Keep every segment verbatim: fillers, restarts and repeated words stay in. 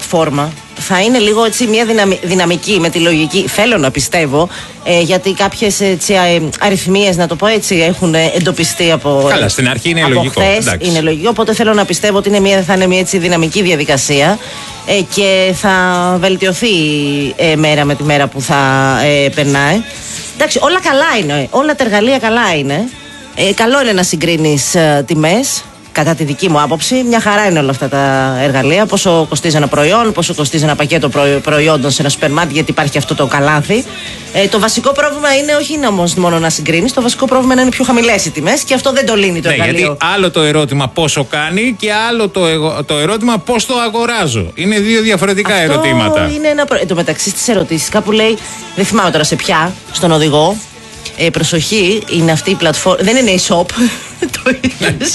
πλατφόρμα θα είναι λίγο έτσι μια δυναμη, δυναμική με τη λογική, θέλω να πιστεύω, ε, γιατί κάποιες έτσι, αριθμίες, να το πω έτσι, έχουν εντοπιστεί από. Καλά, στην αρχή είναι από λογικό. Χθες, είναι λογικό, οπότε θέλω να πιστεύω ότι είναι μια, θα είναι μια έτσι, δυναμική διαδικασία ε, και θα βελτιωθεί ε, μέρα με τη μέρα που θα ε, περνάει. Εντάξει, όλα καλά είναι, όλα τα εργαλεία καλά είναι. Ε, καλό είναι να συγκρίνεις ε, τιμές. Κατά τη δική μου άποψη, μια χαρά είναι όλα αυτά τα εργαλεία. Πόσο κοστίζει ένα προϊόν, πόσο κοστίζει ένα πακέτο προϊόντων σε ένα σούπερ μάρκετ, γιατί υπάρχει αυτό το καλάθι. Ε, το βασικό πρόβλημα είναι όχι είναι όμως μόνο να συγκρίνεις, το βασικό πρόβλημα είναι να είναι πιο χαμηλές οι τιμές και αυτό δεν το λύνει το ναι, εργαλείο. Γιατί άλλο το ερώτημα πόσο κάνει και άλλο το, εγω... το ερώτημα πώς το αγοράζω. Είναι δύο διαφορετικά αυτό ερωτήματα. Είναι ένα. Εν τω μεταξύ στις ερωτήσεις κάπου λέει, δεν θυμάμαι τώρα σε ποια, στον οδηγό. Ε, προσοχή, είναι αυτή η πλατφόρμα. Δεν είναι e-shop. Το είδες.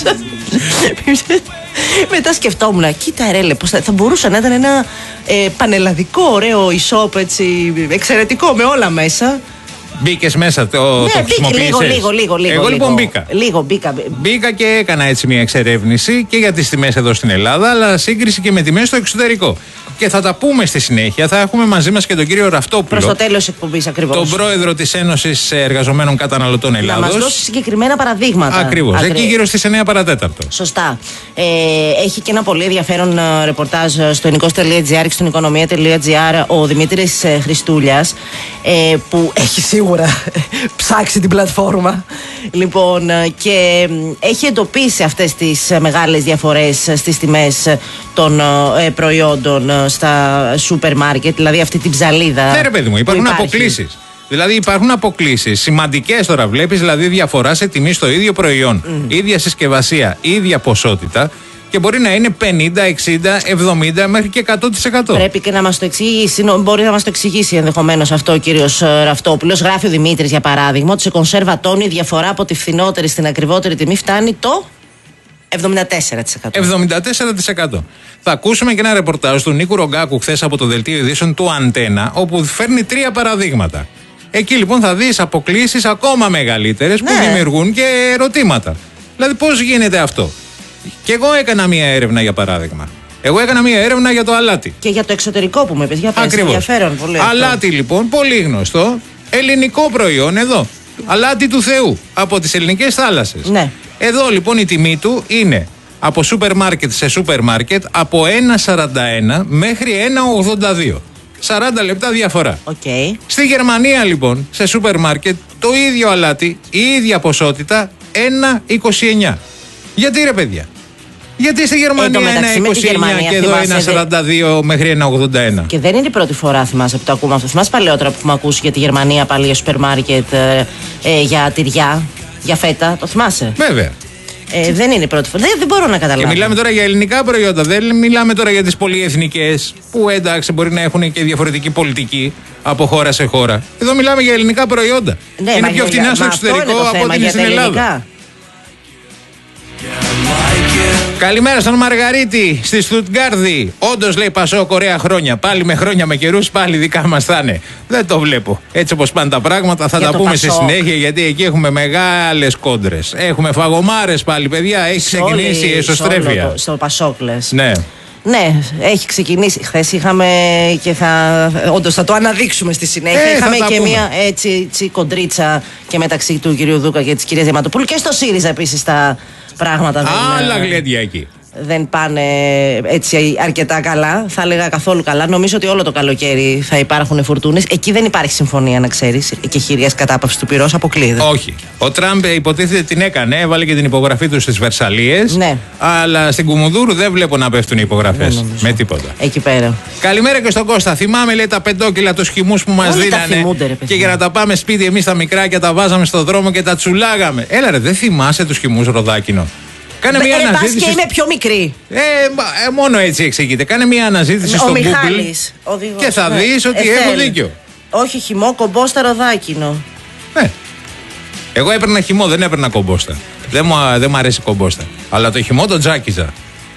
Μετά σκεφτόμουν, κοίτα ρε, πώς θα, θα μπορούσε να ήταν ένα ε, πανελλαδικό ωραίο e-shop, έτσι, εξαιρετικό, με όλα μέσα. Μπήκες μέσα, το, ναι, το χρησιμοποίησες? Λίγο, λίγο, λίγο, λίγο. Εγώ λοιπόν μπήκα. Λίγο μπήκα. Μπήκα και έκανα έτσι μια εξερεύνηση και για τις τιμές εδώ στην Ελλάδα, αλλά σύγκριση και με τιμές στο εξωτερικό. Και θα τα πούμε στη συνέχεια. Θα έχουμε μαζί μας και τον κύριο Ραφτόπουλο. Προς το τέλος εκπομπής, ακριβώς. Τον πρόεδρο της Ένωσης Εργαζομένων Καταναλωτών Ελλάδος. Να μας δώσει συγκεκριμένα παραδείγματα. Ακριβώς. Ακρι... Εκεί γύρω στις εννιά παρατέταρτο. Σωστά. Ε, έχει και ένα πολύ ενδιαφέρον ρεπορτάζ στο ενικός τελεία τζι άρ και στον οικονομία τελεία τζι άρ ο Δημήτρης Χριστούλιας, ε, που έχει σίγουρα ψάξει την πλατφόρμα. Λοιπόν, και έχει εντοπίσει αυτές τις μεγάλες διαφορές στις τιμές των ε, προϊόντων στα σούπερ μάρκετ, δηλαδή αυτή την ψαλίδα. Ναι, ρε παιδί μου, υπάρχουν αποκλήσεις. Δηλαδή υπάρχουν αποκλήσεις σημαντικές τώρα, βλέπεις, δηλαδή διαφορά σε τιμή στο ίδιο προϊόν, mm. ίδια συσκευασία, ίδια ποσότητα. Και μπορεί να είναι πενήντα, εξήντα, εβδομήντα μέχρι και εκατό τοις εκατό. Πρέπει και να μας το εξηγήσει, μπορεί να μας το εξηγήσει ενδεχομένως αυτό ο κύριος Ραφτόπουλος. Γράφει ο Δημήτρης για παράδειγμα ότι σε κονσέρβα τόνου η διαφορά από τη φθηνότερη στην ακριβότερη τιμή φτάνει το εβδομήντα τέσσερα τοις εκατό. εβδομήντα τέσσερα τοις εκατό. Θα ακούσουμε και ένα ρεπορτάζ του Νίκου Ρογκάκου χθες από το δελτίο ειδήσεων του Αντένα, όπου φέρνει τρία παραδείγματα. Εκεί λοιπόν θα δεις αποκλήσεις ακόμα μεγαλύτερες, ναι, που δημιουργούν και ερωτήματα. Δηλαδή πώς γίνεται αυτό? Και εγώ έκανα μία έρευνα για παράδειγμα. Εγώ έκανα μία έρευνα για το αλάτι. Και για το εξωτερικό που με είπες, για πες, ενδιαφέρον πολύ. Αλάτι αυτό. Λοιπόν, πολύ γνωστό, ελληνικό προϊόν εδώ. Αλάτι του Θεού, από τις ελληνικές θάλασσες. Ναι. Εδώ λοιπόν η τιμή του είναι από σούπερ μάρκετ σε σούπερ μάρκετ από ένα σαράντα ένα μέχρι ένα ογδόντα δύο. σαράντα λεπτά διαφορά. Okay. Στη Γερμανία λοιπόν, σε σούπερ μάρκετ, το ίδιο αλάτι, η ίδια ποσότητα, ένα είκοσι εννιά. Γιατί ρε παιδιά? Γιατί στη Γερμανία ένα είκοσι εννιά και εδώ ένα σαράντα δύο δε... μέχρι ένα ογδόντα ένα. Και δεν είναι η πρώτη φορά, θυμάσαι, που το ακούμε αυτό. Θυμάσαι παλαιότερα που έχουμε ακούσει για τη Γερμανία πάλι για σούπερ μάρκετ, ε, ε, για τυριά, για φέτα. Το θυμάσαι? Βέβαια. Ε, δεν είναι η πρώτη φορά. Δεν, δεν μπορώ να καταλάβω. Και μιλάμε τώρα για ελληνικά προϊόντα. Δεν μιλάμε τώρα για τις πολυεθνικές που εντάξει μπορεί να έχουν και διαφορετική πολιτική από χώρα σε χώρα. Εδώ μιλάμε για ελληνικά προϊόντα. Ναι, είναι πιο φτηνά στο εξωτερικό από ό,τι είναι στην Ελλάδα. Καλημέρα στον Μαργαρίτη στη Στουτγκάρδη. Όντως λέει Πασόκ, ωραία χρόνια. Πάλι με χρόνια με καιρούς, πάλι δικά μας θα είναι. Δεν το βλέπω. Έτσι όπως πάνε τα πράγματα, θα για τα πούμε Πασόκ στη συνέχεια, γιατί εκεί έχουμε μεγάλες κόντρες. Έχουμε φαγωμάρες πάλι, παιδιά. Έχει ξεκινήσει η εσωστρέφεια. Στο Πασόκ λες. Ναι. Ναι, έχει ξεκινήσει. Χθες είχαμε και θα. Όντως θα το αναδείξουμε στη συνέχεια. Ε, είχαμε και πούμε. μια έτσι, έτσι κοντρίτσα και μεταξύ του κυρίου Δούκα και της κυρίας Διαματοπούλου και στο ΣΥΡΙΖΑ επίσης τα πράγματα δεν, άλλα γλέντια εκεί. δεν πάνε έτσι αρκετά καλά. Θα έλεγα καθόλου καλά. Νομίζω ότι όλο το καλοκαίρι θα υπάρχουν φουρτούνες. Εκεί δεν υπάρχει συμφωνία, να ξέρεις, και χειρίας κατάπαυσης του πυρός, αποκλείεται. Όχι. Ο Τραμπ υποτίθεται την έκανε, έβαλε και την υπογραφή του στις Βερσαλίες. Ναι. Αλλά στην Κουμουνδούρου δεν βλέπω να πέφτουν οι υπογραφές. Με τίποτα. Εκεί πέρα. Καλημέρα και στον Κώστα. Θυμάμαι, λέει, τα πεντόκιλα, τους χυμούς που μας δίνανε. Θυμούνται, και για να τα πάμε σπίτι, εμείς τα μικράκια τα βάζαμε στον δρόμο και τα τσουλάγαμε. Έλα, ρε, δεν θυμάσαι τους χυμούς, Ροδάκινο? Κάνε μια ε, αναζήτηση. και είναι πιο μικρή. Ε, ε, μόνο έτσι εξηγείται. Κάνε μια αναζήτηση ο στο Μιχάλης, Google οδηγός, και θα ναι. δεις ότι Εθέλ. έχω δίκιο. Όχι χυμό, κομπόστα, Ροδάκινο. Ναι. Εγώ έπαιρνα χυμό, δεν έπαιρνα κομπόστα. Δεν μου, δεν μου αρέσει κομπόστα. Αλλά το χυμό το τζάκιζα.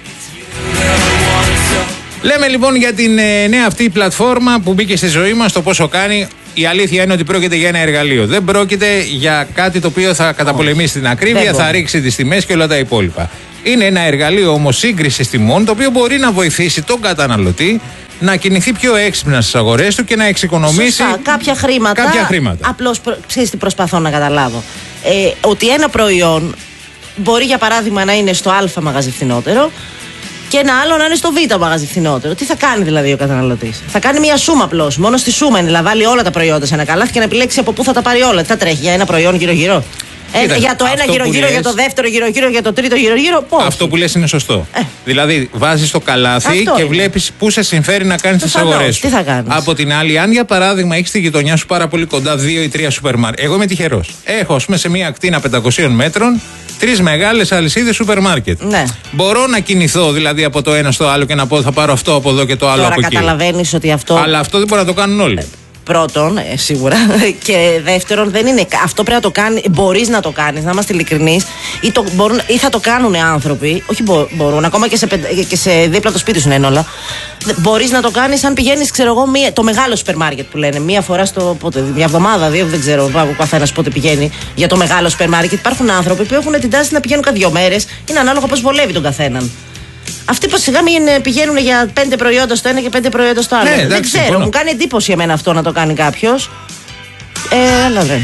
Λέμε λοιπόν για την ε, νέα αυτή πλατφόρμα που μπήκε στη ζωή μας, το πόσο κάνει. Η αλήθεια είναι ότι πρόκειται για ένα εργαλείο. Δεν πρόκειται για κάτι το οποίο θα καταπολεμήσει την ακρίβεια, θα ρίξει τις τιμές και όλα τα υπόλοιπα. Είναι ένα εργαλείο όμως σύγκρισης τιμών, το οποίο μπορεί να βοηθήσει τον καταναλωτή να κινηθεί πιο έξυπνα στις αγορές του και να εξοικονομήσει Σωστά, κάποια χρήματα. Κάποια χρήματα. Απλώς ξέρεις τι προσπαθώ να καταλάβω. Ε, ότι ένα προϊόν μπορεί για παράδειγμα να είναι στο Α μαγαζί φθηνότερο και ένα άλλο να είναι στο Β μαγαζί φθηνότερο. Τι θα κάνει δηλαδή ο καταναλωτής? Θα κάνει μια σούμα απλώς. Μόνο στη σούμα είναι να βάλει όλα τα προϊόντα σε ένα καλάθι και να επιλέξει από πού θα τα πάρει όλα. Τι θα τρέχει για ένα προϊόν γύρω-γύρω? Ε, για το ένα γύρω-γύρω, λες... για το δεύτερο γύρω-γύρω, για το τρίτο γύρω-γύρω. Πώς? Αυτό που λες είναι σωστό. Ε. Δηλαδή, βάζεις το καλάθι αυτό και βλέπεις πού σε συμφέρει να κάνεις τις αγορές. Τι θα κάνεις? Από την άλλη, αν για παράδειγμα έχεις στη γειτονιά σου πάρα πολύ κοντά δύο ή τρία σούπερ μάρκετ. Εγώ είμαι τυχερός. Έχω, ας πούμε, σε μια ακτίνα πεντακοσίων μέτρων τρεις μεγάλες αλυσίδες σούπερ μάρκετ. Ναι. Μπορώ να κινηθώ δηλαδή από το ένα στο άλλο και να πω θα πάρω αυτό από εδώ και το άλλο Τώρα από εκεί. Καταλαβαίνεις ότι αυτό. Αλλά αυτό δεν μπορεί να το κάνουν όλοι. Πρώτον, ε, σίγουρα. Και δεύτερον, δεν είναι. Αυτό πρέπει να το κάνει. Μπορείς να το κάνεις, να είμαστε ειλικρινείς. Ή, το, μπορούν, ή θα το κάνουν άνθρωποι. Όχι μπο, μπορούν, ακόμα και σε, και σε δίπλα το σπίτι σου είναι όλα. Μπορείς να το κάνεις αν πηγαίνεις, ξέρω εγώ, μία, το μεγάλο σούπερ μάρκετ που λένε. Μία φορά στο. Πότε, μια εβδομάδα, δύο, δεν ξέρω. Ο καθένας πότε πηγαίνει για το μεγάλο σούπερ μάρκετ. Υπάρχουν άνθρωποι που έχουν την τάση να πηγαίνουν κάθε δύο μέρες. Είναι ανάλογα πώς βολεύει τον καθέναν. Αυτοί που σιγά μην πηγαίνουν για πέντε προϊόντα στο ένα και πέντε προϊόντα στο άλλο. Ναι, δεν ξέρω, συμφωνώ. Μου κάνει εντύπωση εμένα αυτό να το κάνει κάποιος. Ε, αλλά δεν.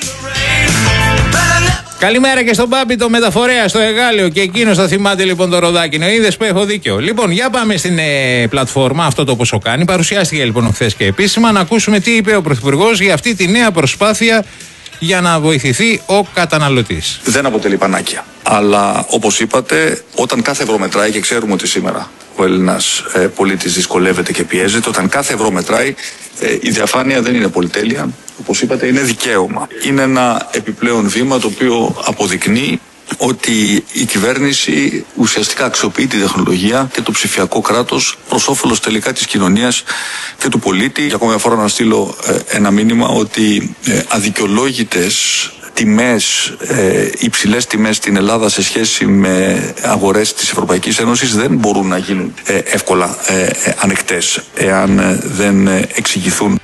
Καλημέρα και στον Μπάμπη, το μεταφορέα στο Εγάλεο, και εκείνος θα θυμάται λοιπόν το Ροδάκινο. Είδες που έχω δίκιο. Λοιπόν, για πάμε στην ε, πλατφόρμα, αυτό το πόσο κάνει. Παρουσιάστηκε λοιπόν χθες και επίσημα, να ακούσουμε τι είπε ο Πρωθυπουργός για αυτή τη νέα προσπάθεια για να βοηθηθεί ο καταναλωτής. Δεν αποτελεί πανάκια. Αλλά όπως είπατε, όταν κάθε ευρώ μετράει, και ξέρουμε ότι σήμερα ο Έλληνας ε, πολίτης δυσκολεύεται και πιέζεται, όταν κάθε ευρώ μετράει, ε, η διαφάνεια δεν είναι πολυτέλεια. Όπως είπατε, είναι δικαίωμα. Είναι ένα επιπλέον βήμα το οποίο αποδεικνύει ότι η κυβέρνηση ουσιαστικά αξιοποιεί τη τεχνολογία και το ψηφιακό κράτος προς όφελος τελικά της κοινωνίας και του πολίτη. Για ακόμα μια φορά να στείλω ε, ένα μήνυμα ότι ε, αδικαιολόγητες τιμές, ε, υψηλές τιμές στην Ελλάδα σε σχέση με αγορές της Ευρωπαϊκής Ένωσης δεν μπορούν να γίνουν ε, εύκολα ε, ε, ανεκτές εάν ε, δεν ε, εξηγηθούν.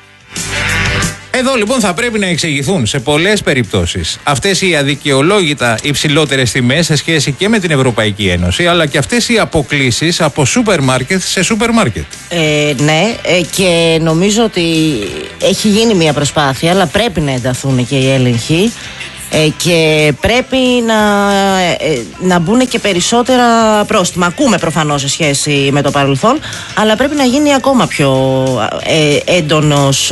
Εδώ λοιπόν θα πρέπει να εξηγηθούν σε πολλές περιπτώσεις αυτές οι αδικαιολόγητα υψηλότερες τιμές σε σχέση και με την Ευρωπαϊκή Ένωση, αλλά και αυτές οι αποκλίσεις από σούπερ μάρκετ σε σούπερ μάρκετ. Ε, ναι, ε, και νομίζω ότι έχει γίνει μια προσπάθεια, αλλά πρέπει να ενταθούν και οι έλεγχοι. Ε, και πρέπει να, ε, να μπουν και περισσότερα πρόστιμα. Ακούμε προφανώς σε σχέση με το παρελθόν, αλλά πρέπει να γίνει ακόμα πιο ε, έντονος,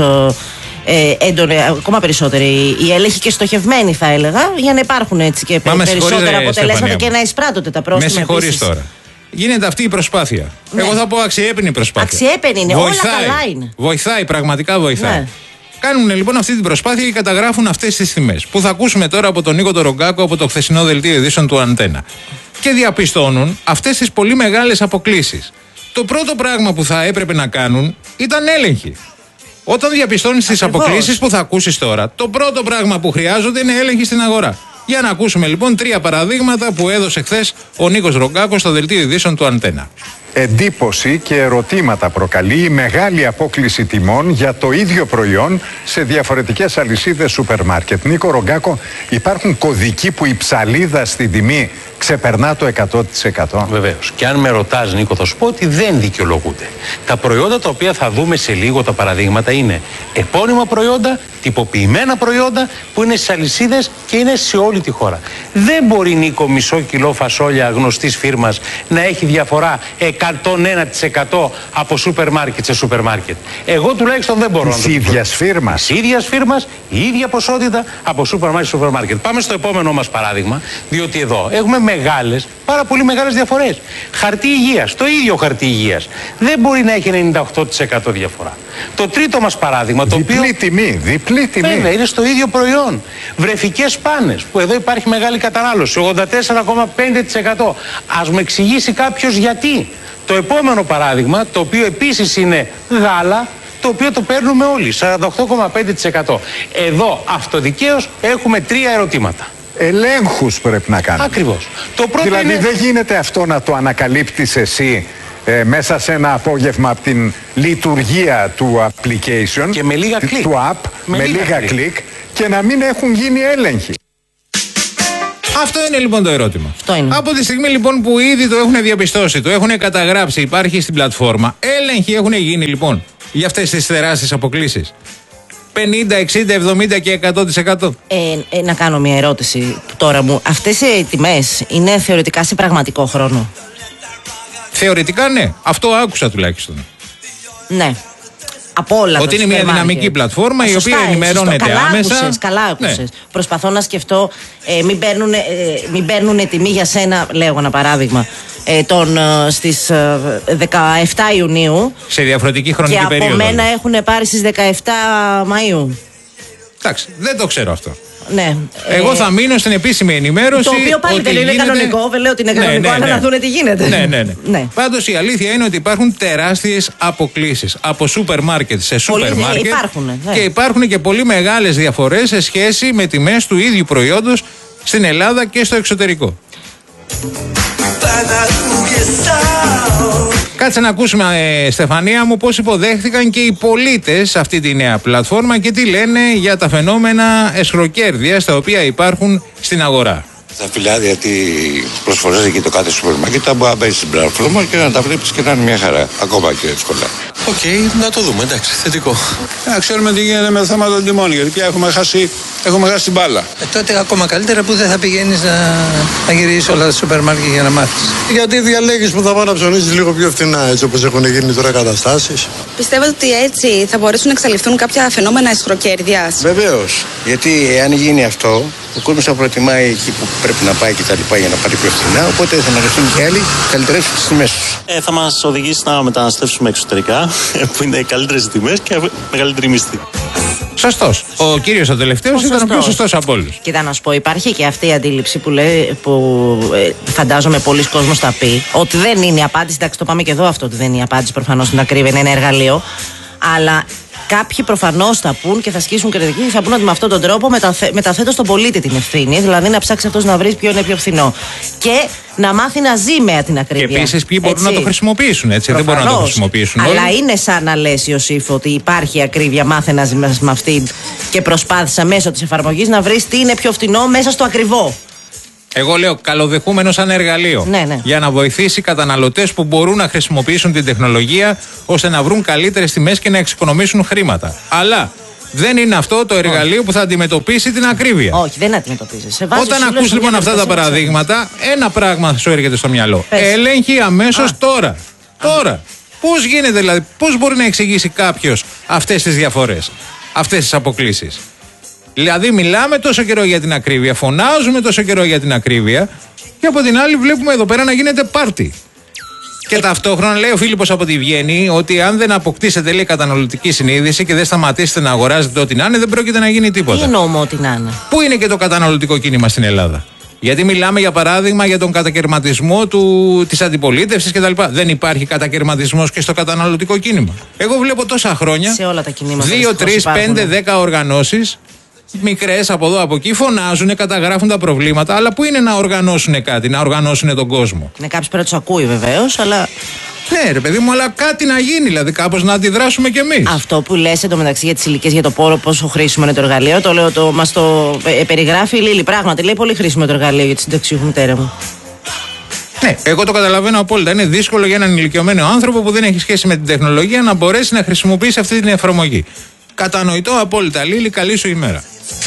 ε, έντονη, ακόμα περισσότερη η έλεγχη και στοχευμένη, θα έλεγα, για να υπάρχουν έτσι και Μα περισσότερα αποτελέσματα και να εισπράττονται τα πρόστιμα. Με συγχωρείς τώρα. Γίνεται αυτή η προσπάθεια. Ναι. Εγώ θα πω αξιέπαινη προσπάθεια. Αξιέπαινη είναι, βοηθάει, όλα καλά είναι. Βοηθάει, πραγματικά βοηθάει. Ναι. Κάνουν λοιπόν αυτή την προσπάθεια και καταγράφουν αυτές τις τιμές που θα ακούσουμε τώρα από τον Νίκο τον Ρογκάκο από το χθεσινό δελτίο ειδήσεων του Αντένα. Και διαπιστώνουν αυτές τις πολύ μεγάλες αποκλίσεις. Το πρώτο πράγμα που θα έπρεπε να κάνουν ήταν έλεγχοι. Όταν διαπιστώνεις τις αποκλίσεις που θα ακούσεις τώρα, το πρώτο πράγμα που χρειάζονται είναι έλεγχοι στην αγορά. Για να ακούσουμε λοιπόν τρία παραδείγματα που έδωσε χθες ο Νίκος Ρογκάκος στο δελτίο ειδήσεων του Αντένα. Εντύπωση και ερωτήματα προκαλεί η μεγάλη απόκλιση τιμών για το ίδιο προϊόν σε διαφορετικές αλυσίδες σούπερ μάρκετ. Νίκο Ρογκάκο, υπάρχουν κωδικοί που η ψαλίδα στην τιμή ξεπερνά το εκατό τοις εκατό. Βεβαίως. Και αν με ρωτάς, Νίκο, θα σου πω ότι δεν δικαιολογούνται. Τα προϊόντα τα οποία θα δούμε σε λίγο, τα παραδείγματα, είναι επώνυμα προϊόντα, τυποποιημένα προϊόντα που είναι στις αλυσίδες και είναι σε όλη τη χώρα. Δεν μπορεί, Νίκο, μισό κιλό φασόλια γνωστής φίρμας να έχει διαφορά εκατόν ένα τοις εκατό από σούπερ μάρκετ σε σούπερ μάρκετ. Εγώ τουλάχιστον δεν μπορώ να το πω. Της ίδιας φίρμας. Της ίδιας φίρμας, η ίδια ποσότητα από σούπερ μάρκετ σε σούπερ μάρκετ. Πάμε στο επόμενό μας παράδειγμα, διότι εδώ έχουμε μεγάλες, πάρα πολύ μεγάλες διαφορές. Χαρτί υγείας, το ίδιο χαρτί υγείας. Δεν μπορεί να έχει ενενήντα οκτώ τοις εκατό διαφορά. Το τρίτο μας παράδειγμα, το διπλή οποίο. Τιμή, διπλή τιμή. Βέβαια, είναι στο ίδιο προϊόν. Βρεφικές πάνες, που εδώ υπάρχει μεγάλη κατανάλωση, ογδόντα τέσσερα κόμμα πέντε τοις εκατό. Ας μου εξηγήσει κάποιος γιατί. Το επόμενο παράδειγμα, το οποίο επίσης είναι γάλα, το οποίο το παίρνουμε όλοι, σαράντα οκτώ κόμμα πέντε τοις εκατό. Εδώ αυτοδικαίως έχουμε τρία ερωτήματα. Ελέγχους πρέπει να κάνουμε. Ακριβώς. Το πρώτο δηλαδή είναι... δεν γίνεται αυτό να το ανακαλύπτεις εσύ ε, μέσα σε ένα απόγευμα από την λειτουργία του application και με λίγα κλικ. του app, με, με λίγα, λίγα κλικ. κλικ και να μην έχουν γίνει έλεγχοι. Αυτό είναι λοιπόν το ερώτημα. Αυτό είναι. Από τη στιγμή λοιπόν που ήδη το έχουν διαπιστώσει, το έχουν καταγράψει, υπάρχει στην πλατφόρμα, έλεγχοι έχουν γίνει λοιπόν για αυτές τις τεράστιες αποκλίσεις. πενήντα, εξήντα, εβδομήντα και εκατό τοις εκατό. Ε, ε, να κάνω μια ερώτηση τώρα μου. Αυτές οι τιμές είναι θεωρητικά σε πραγματικό χρόνο? Θεωρητικά ναι. Αυτό άκουσα τουλάχιστον. Ναι. Από όλα. Ότι είναι μια δυναμική πλατφόρμα η σωστά, οποία ενημερώνεται καλά άμεσα. Άκουσες, καλά άκουσες. Ναι. Προσπαθώ να σκεφτώ, ε, μην παίρνουν ε, μην παίρνουν τιμή για σένα, λέω ένα παράδειγμα, ε, τον, ε, στις ε, δεκαεφτά Ιουνίου. Σε διαφορετική χρονική και περίοδο. Και από μένα έχουν πάρει στις δεκαεφτά Μαΐου. Εντάξει, δεν το ξέρω αυτό. Ναι. Εγώ θα μείνω στην επίσημη ενημέρωση. Το οποίο πάλι δεν είναι γίνεται... κανονικό. Δεν λέω ότι είναι κανονικό, ναι, ναι, ναι. αλλά να δουν τι γίνεται. Ναι, ναι, ναι. ναι. Πάντως η αλήθεια είναι ότι υπάρχουν τεράστιες αποκλίσεις από σούπερ μάρκετ σε σούπερ μάρκετ. Υπάρχουν, ναι. Και υπάρχουν και πολύ μεγάλες διαφορές σε σχέση με τιμές του ίδιου προϊόντος στην Ελλάδα και στο εξωτερικό. Κάτσε να ακούσουμε, ε, Στεφανία μου, πώς υποδέχθηκαν και οι πολίτες αυτή τη νέα πλατφόρμα και τι λένε για τα φαινόμενα εσχροκέρδειας τα οποία υπάρχουν στην αγορά. Τα φιλιά, γιατί προσφορές εκεί το κάθε σούπερ μάρκετ, θα μπορεί να μπει στην πλατφόρμα και να τα βλέπεις και να είναι μια χαρά, ακόμα πιο εύκολα. Οκ, okay, να το δούμε, εντάξει, θετικό. Να ξέρουμε τι γίνεται με το θέμα των τιμών, γιατί πια έχουμε χάσει, έχουμε χάσει την μπάλα. Ε, τότε ακόμα καλύτερα που δεν θα πηγαίνεις να, να γυρίσεις όλα τα σούπερ μάρκετ για να μάθεις. Γιατί διαλέγεις που θα πάνε να ψωνίσεις λίγο πιο φθηνά, έτσι όπως έχουν γίνει τώρα καταστάσεις. Πιστεύετε ότι έτσι θα μπορέσουν να εξαλειφθούν κάποια φαινόμενα εσχροκέρδειας? Βεβαίως, γιατί αν γίνει αυτό, ο κόσμος θα προτιμάει εκεί που πρέπει να πάει και τα λοιπά για να πάρει πιο φθηνά, οπότε θα αναγκαστούν και άλλοι καλύτερες τις τιμές τους. Ε, θα μας οδηγήσει να μεταναστεύσουμε εξωτερικά, που είναι καλύτερες τιμές και μεγαλύτερη μισθή. Σωστός. Ο κύριος ο τελευταίος ήταν ο πιο σωστός από όλους. Κοίτα να σου πω, υπάρχει και αυτή η αντίληψη που, λέει, που ε, φαντάζομαι πολλοί κόσμος θα πει ότι δεν είναι η απάντηση. Εντάξει, το πάμε και εδώ αυτό, ότι δεν είναι η απάντηση προφανώς στην ακρίβεια, είναι ένα εργαλείο. Αλλά κάποιοι προφανώς θα πούν και θα ασκήσουν κριτική και θα πούν ότι με αυτόν τον τρόπο μεταθε, μεταθέτω στον πολίτη την ευθύνη, δηλαδή να ψάξει αυτός να βρει ποιο είναι πιο φθηνό. Και να μάθει να ζει με την ακρίβεια. Και επίσης ποιοι μπορούν έτσι. να το χρησιμοποιήσουν, έτσι. Προφανώς. Δεν μπορούν να το χρησιμοποιήσουν όλοι. Αλλά είναι σαν να λες, Ιωσήφ, ότι υπάρχει ακρίβεια, μάθε να ζει με αυτήν και προσπάθησα μέσω της εφαρμογής να βρεις τι είναι πιο φθηνό μέσα στο ακριβό. Εγώ λέω καλοδεχούμενο σαν εργαλείο. Ναι, ναι. Για να βοηθήσει καταναλωτές που μπορούν να χρησιμοποιήσουν την τεχνολογία ώστε να βρουν καλύτερες τιμές και να εξοικονομήσουν χρήματα. Αλλά δεν είναι αυτό το εργαλείο Όχι. που θα αντιμετωπίσει την ακρίβεια. Όχι, δεν αντιμετωπίζει. Όταν ακούς λοιπόν αυτά τα παραδείγματα, ένα πράγμα σου έρχεται στο μυαλό. Πες. Έλεγχη αμέσως τώρα. Α. Τώρα. Πώς γίνεται δηλαδή, πώς μπορεί να εξηγήσει κάποιος αυτές τις διαφορές, αυτές τις αποκλίσεις? Δηλαδή μιλάμε τόσο καιρό για την ακρίβεια, φωνάζουμε τόσο καιρό για την ακρίβεια και από την άλλη βλέπουμε εδώ πέρα να γίνεται πάρτι. Και ε... ταυτόχρονα λέει ο Φίλιππος από τη Βιέννη ότι αν δεν αποκτήσετε, λέει, καταναλωτική συνείδηση και δεν σταματήσετε να αγοράζετε ό,τι να είναι, δεν πρόκειται να γίνει τίποτα. Τι εννοούμε ό,τι να είναι? Πού είναι και το καταναλωτικό κίνημα στην Ελλάδα? Γιατί μιλάμε για παράδειγμα για τον κατακαιρματισμό του, της αντιπολίτευσης κτλ. Δεν υπάρχει κατακαιρματισμός και στο καταναλωτικό κίνημα. Εγώ βλέπω τόσα χρόνια σε όλα τα κινήματα δύο, τρεις, πέντε, δέκα οργανώσεις μικρές από εδώ από εκεί φωνάζουν, καταγράφουν τα προβλήματα, αλλά πού είναι να οργανώσουν κάτι, να οργανώσουν τον κόσμο? Ναι, κάποιος πρέπει να τους ακούει βεβαίως, αλλά. Ναι, ρε παιδί μου, αλλά κάτι να γίνει, δηλαδή κάπως να αντιδράσουμε κι εμείς. Αυτό που λες εντωμεταξύ για τις ηλικίες, για το πόρο, πόσο χρήσιμο είναι το εργαλείο, το λέω, το, μας το ε, περιγράφει η Λίλη. Πράγματι, λέει πολύ χρήσιμο το εργαλείο για τη συνταξιούχη μητέρα μου. Ναι, εγώ το καταλαβαίνω απόλυτα. Είναι δύσκολο για έναν ηλικιωμένο άνθρωπο που δεν έχει σχέση με την τεχνολογία να μπορέσει να χρησιμοποιήσει αυτή την εφαρμογή. Κατανοητό απόλυτα, Λίλη, καλή σου ημέρα.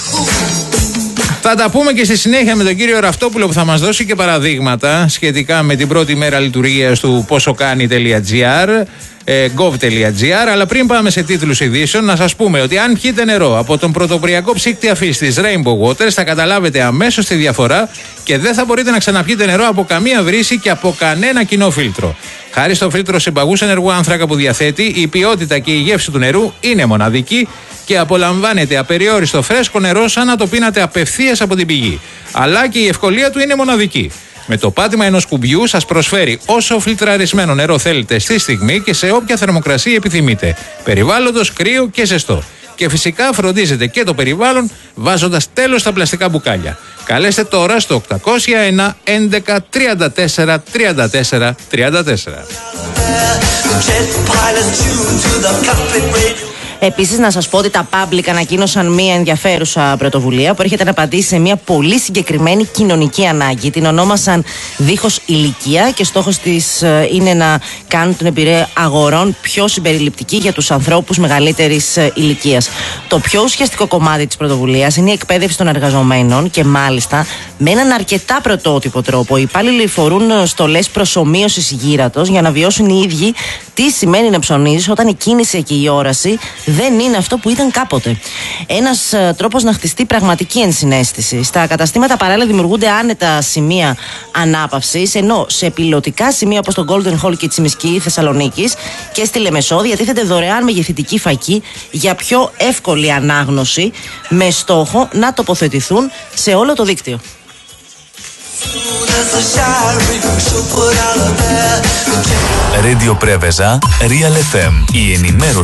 Θα τα πούμε και στη συνέχεια με τον κύριο Ραυτόπουλο που θα μας δώσει και παραδείγματα σχετικά με την πρώτη μέρα λειτουργίας του ποσοκάνει.gr, gov.gr. Αλλά πριν πάμε σε τίτλους ειδήσεων, να σας πούμε ότι αν πιείτε νερό από τον πρωτοποριακό ψύκτη αφής της Rainbow Waters, θα καταλάβετε αμέσως τη διαφορά και δεν θα μπορείτε να ξαναπιείτε νερό από καμία βρύση και από κανένα κοινό φίλτρο. Χάρη στο φίλτρο συμπαγούς ενεργού άνθρακα που διαθέτει, η ποιότητα και η γεύση του νερού είναι μοναδική και απολαμβάνετε απεριόριστο φρέσκο νερό σαν να το πίνατε απευθείας από την πηγή. Αλλά και η ευκολία του είναι μοναδική. Με το πάτημα ενός κουμπιού σας προσφέρει όσο φιλτραρισμένο νερό θέλετε στη στιγμή και σε όποια θερμοκρασία επιθυμείτε. Περιβάλλοντος, κρύο και ζεστό. Και φυσικά φροντίζετε και το περιβάλλον βάζοντας τέλος στα πλαστικά μπουκάλια. Καλέστε τώρα στο οκτακόσια ένα έντεκα τριάντα τέσσερα τριάντα τέσσερα τριάντα τέσσερα. Επίσης, να σας πω ότι τα Public ανακοίνωσαν μια ενδιαφέρουσα πρωτοβουλία που έρχεται να απαντήσει σε μια πολύ συγκεκριμένη κοινωνική ανάγκη. Την ονόμασαν Δίχως Ηλικία και στόχος της είναι να κάνουν την εμπειρία αγορών πιο συμπεριληπτική για τους ανθρώπους μεγαλύτερης ηλικίας. Το πιο ουσιαστικό κομμάτι της πρωτοβουλίας είναι η εκπαίδευση των εργαζομένων και μάλιστα με έναν αρκετά πρωτότυπο τρόπο. Οι υπάλληλοι φορούν στολές προσομοίωσης γύρατος για να βιώσουν οι ίδιοι τι σημαίνει να ψωνίζεις όταν η κίνηση και η όραση δεν είναι αυτό που ήταν κάποτε. Ένας uh, τρόπος να χτιστεί πραγματική ενσυναίσθηση. Στα καταστήματα παράλληλα δημιουργούνται άνετα σημεία ανάπαυσης, ενώ σε πιλωτικά σημεία όπως το Golden Hall και Τσιμισκή Θεσσαλονίκης και στη Λεμεσό διατίθεται δωρεάν μεγεθυντική φακή για πιο εύκολη ανάγνωση, με στόχο να τοποθετηθούν σε όλο το δίκτυο. Radio Preveza, Real εφ εμ, η ενημέρωση